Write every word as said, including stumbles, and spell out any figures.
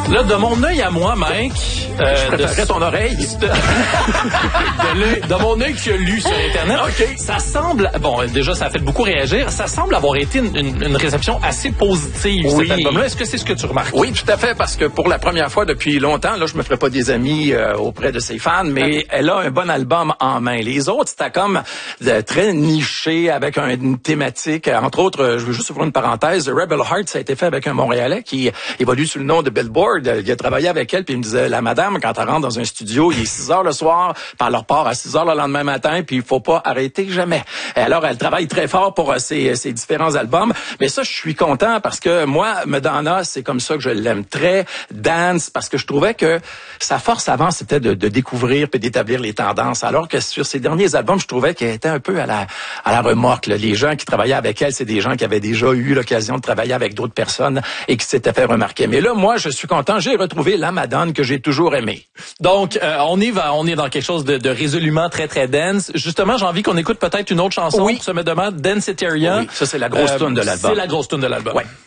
Là, de mon œil à moi, Mike... Euh, je préférerais de... ton oreille. De, de, de mon œil qui a lu sur Internet. Okay. Ça semble... Bon, déjà, ça a fait beaucoup réagir. Ça semble avoir été une, une, une réception assez positive, oui. cet album-là. Est-ce que c'est ce que tu remarques? Oui, tout à fait, parce que pour la première fois depuis longtemps, là, je me ferai pas des amis euh, auprès de ses fans, mais elle a un bon album en main. Les autres, c'était comme de, très niché, avec un, une thématique. Entre autres, je veux juste ouvrir une parenthèse, Rebel Heart, ça a été fait avec un Montréalais qui évolue sous le nom de Billboard. Il a travaillé avec elle, puis il me disait, la madame, quand elle rentre dans un studio, il est six heures le soir, puis elle repart à six heures le lendemain matin, puis il faut pas arrêter jamais. Et alors, elle travaille très fort pour euh, ses, ses différents albums. Mais ça, je suis content parce que moi, Madonna, c'est comme ça que je l'aime, très dance, parce que je trouvais que sa force avant, c'était de, de découvrir puis d'établir les tendances. Alors que sur ses derniers albums, je trouvais qu'elle était un peu à la, à la remorque. Là. Les gens qui travaillaient avec elle, c'est des gens qui avaient déjà eu l'occasion de travailler avec d'autres personnes et qui s'étaient fait remarquer. Mais là, moi, je suis content. J'ai retrouvé la Madonna que j'ai toujours aimée. Donc, euh, on est on est dans quelque chose de, de résolument très, très dance. Justement, j'ai envie qu'on écoute peut-être une autre chanson oui. pour se mettre demain, Danceteria. Oui, ça, c'est la grosse euh, tune de l'album. C'est la grosse tune de l'album. Ouais.